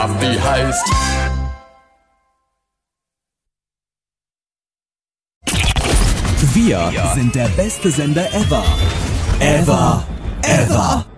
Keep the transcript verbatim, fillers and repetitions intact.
die heißt. Wir sind der beste Sender ever. Ever. Ever.